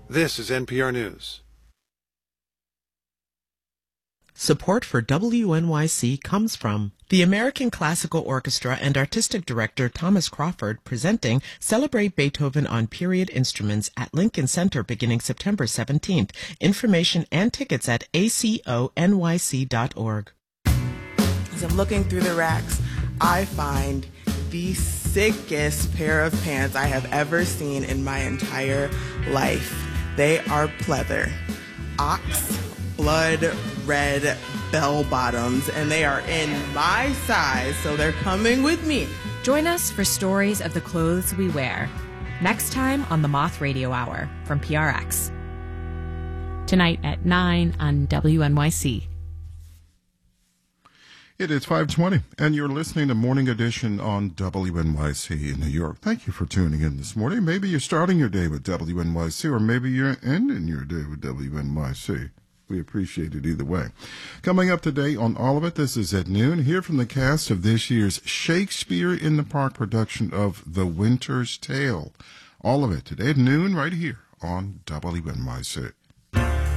This is NPR News. Support for WNYC comes from the American Classical Orchestra and Artistic Director Thomas Crawford presenting Celebrate Beethoven on Period Instruments at Lincoln Center beginning September 17th. Information and tickets at aconyc.org. As I'm looking through the racks, I find the sickest pair of pants I have ever seen in my entire life. They are pleather, ox blood red bell bottoms, and they are in my size, so they're coming with me. Join us for stories of the clothes we wear. Next time on the Moth Radio Hour from PRX. Tonight at 9 on WNYC. It is 5:20, and you're listening to Morning Edition on WNYC in New York. Thank you for tuning in this morning. Maybe you're starting your day with WNYC, or maybe you're ending your day with WNYC. We appreciate it either way. Coming up today on all of it, this is at noon. Hear from the cast of this year's Shakespeare in the Park production of The Winter's Tale. All of it today at noon right here on WNYC.